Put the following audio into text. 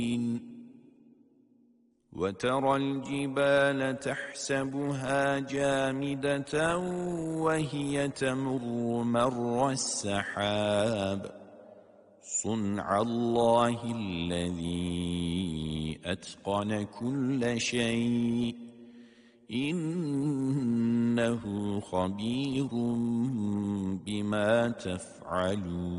وترى الجبال تحسبها جامدة وهي تمر مر السحاب صنع الله الذي أتقن كل شيء إنه خبير بما تفعلون.